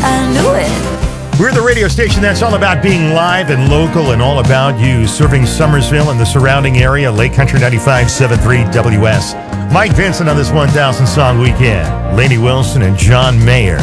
I knew it. We're the radio station that's all about being live and local and all about you, serving Summersville and the surrounding area. Lake Country 95.73 WS. Mike Vincent on this 1,000 Song Weekend. Lainey Wilson and John Mayer.